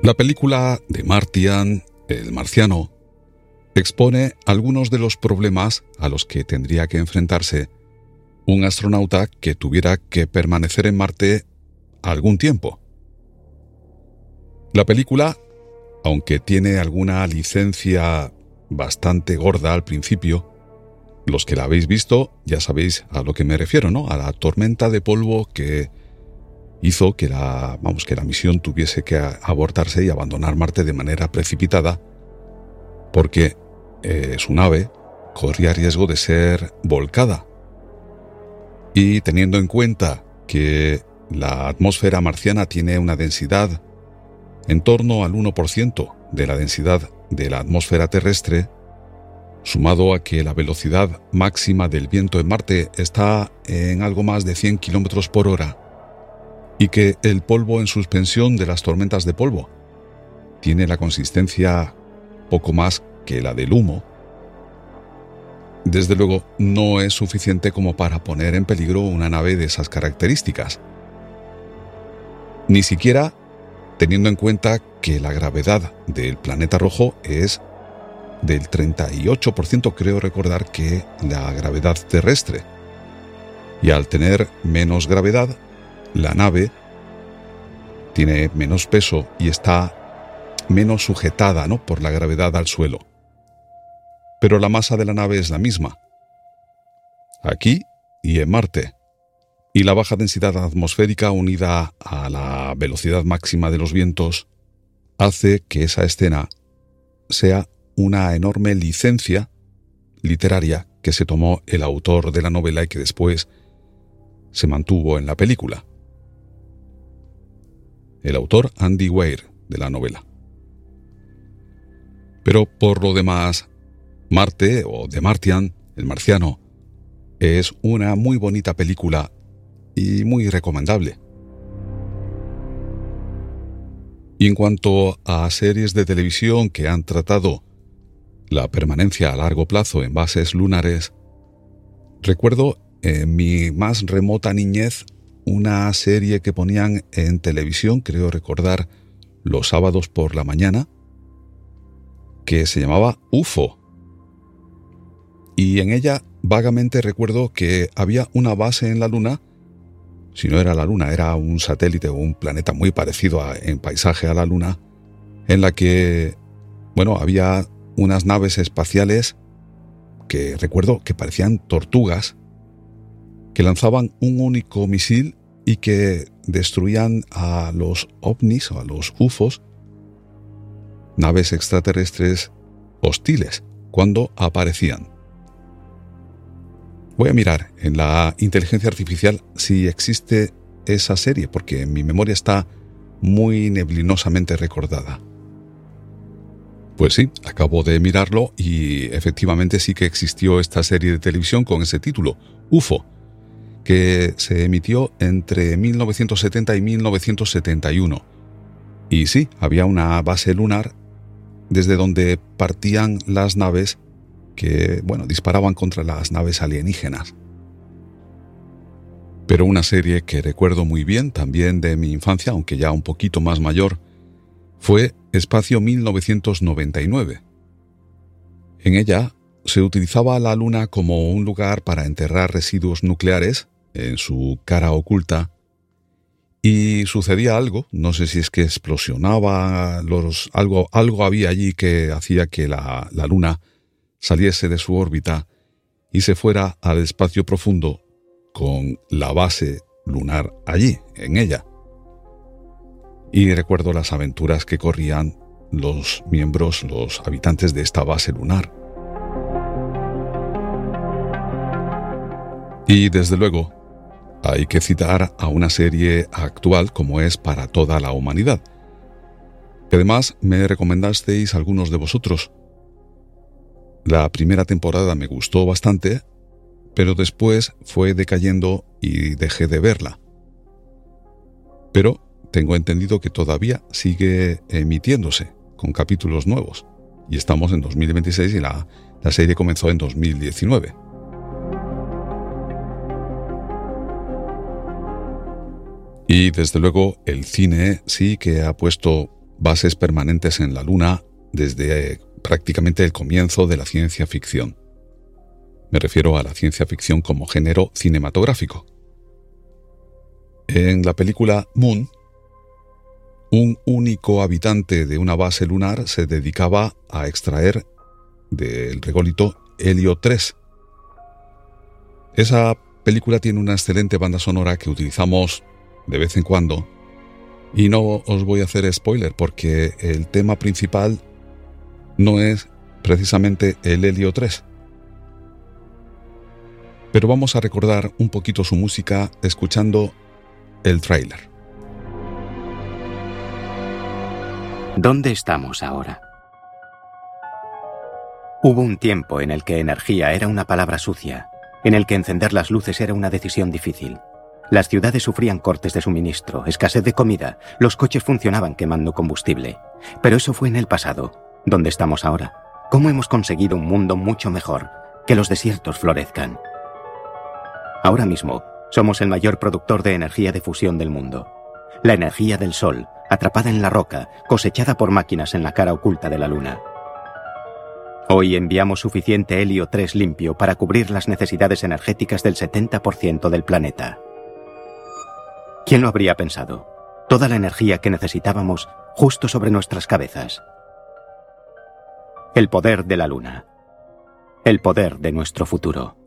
La película de Martian, El Marciano, expone algunos de los problemas a los que tendría que enfrentarse un astronauta que tuviera que permanecer en Marte algún tiempo. La película, aunque tiene alguna licencia bastante gorda al principio, los que la habéis visto ya sabéis a lo que me refiero, ¿no? A la tormenta de polvo que hizo que la misión tuviese que abortarse y abandonar Marte de manera precipitada, porque su nave corría riesgo de ser volcada. Y teniendo en cuenta que la atmósfera marciana tiene una densidad en torno al 1% de la densidad de la atmósfera terrestre, sumado a que la velocidad máxima del viento en Marte está en algo más de 100 km por hora, y que el polvo en suspensión de las tormentas de polvo tiene la consistencia poco más que la del humo, desde luego no es suficiente como para poner en peligro una nave de esas características. Ni siquiera teniendo en cuenta que la gravedad del planeta rojo es del 38%, creo recordar, que la gravedad terrestre. Y al tener menos gravedad, la nave tiene menos peso y está menos sujetada, ¿no?, por la gravedad al suelo. Pero la masa de la nave es la misma, aquí y en Marte. Y la baja densidad atmosférica unida a la velocidad máxima de los vientos hace que esa escena sea una enorme licencia literaria que se tomó el autor de la novela y que después se mantuvo en la película. El autor Andy Weir de la novela. Pero por lo demás, Marte o The Martian, El Marciano, es una muy bonita película y muy recomendable. Y en cuanto a series de televisión que han tratado la permanencia a largo plazo en bases lunares, recuerdo en mi más remota niñez una serie que ponían en televisión, creo recordar, los sábados por la mañana, que se llamaba UFO. Y en ella vagamente recuerdo que había una base en la Luna. Si no era la Luna, era un satélite o un planeta muy parecido en paisaje a la Luna, en la que, había unas naves espaciales que recuerdo que parecían tortugas, que lanzaban un único misil y que destruían a los ovnis o a los UFOs, naves extraterrestres hostiles, cuando aparecían. Voy a mirar en la inteligencia artificial si existe esa serie, porque en mi memoria está muy neblinosamente recordada. Pues sí, acabo de mirarlo y efectivamente sí que existió esta serie de televisión con ese título, UFO, que se emitió entre 1970 y 1971. Y sí, había una base lunar desde donde partían las naves que, disparaban contra las naves alienígenas. Pero una serie que recuerdo muy bien, también de mi infancia, aunque ya un poquito más mayor, fue Espacio 1999. En ella se utilizaba la Luna como un lugar para enterrar residuos nucleares en su cara oculta, y sucedía algo, no sé si es que explosionaba, algo había allí que hacía que la Luna saliese de su órbita y se fuera al espacio profundo con la base lunar allí, en ella. Y recuerdo las aventuras que corrían los habitantes de esta base lunar. Y desde luego, hay que citar a una serie actual como es Para toda la humanidad, que además me recomendasteis algunos de vosotros. La primera temporada me gustó bastante, pero después fue decayendo y dejé de verla. Pero tengo entendido que todavía sigue emitiéndose con capítulos nuevos, y estamos en 2026 y la serie comenzó en 2019. Y desde luego el cine sí que ha puesto bases permanentes en la Luna desde prácticamente el comienzo de la ciencia ficción. Me refiero a la ciencia ficción como género cinematográfico. En la película Moon, un único habitante de una base lunar se dedicaba a extraer del rególito helio 3. Esa película tiene una excelente banda sonora que utilizamos de vez en cuando, y no os voy a hacer spoiler porque el tema principal no es precisamente el helio 3. Pero vamos a recordar un poquito su música escuchando el tráiler. ¿Dónde estamos ahora? Hubo un tiempo en el que energía era una palabra sucia, en el que encender las luces era una decisión difícil. Las ciudades sufrían cortes de suministro, escasez de comida, los coches funcionaban quemando combustible. Pero eso fue en el pasado. ¿Dónde estamos ahora? ¿Cómo hemos conseguido un mundo mucho mejor? Que los desiertos florezcan. Ahora mismo, somos el mayor productor de energía de fusión del mundo. La energía del sol, atrapada en la roca, cosechada por máquinas en la cara oculta de la luna. Hoy enviamos suficiente helio 3 limpio para cubrir las necesidades energéticas del 70% del planeta. ¿Quién lo habría pensado? Toda la energía que necesitábamos justo sobre nuestras cabezas. El poder de la luna. El poder de nuestro futuro.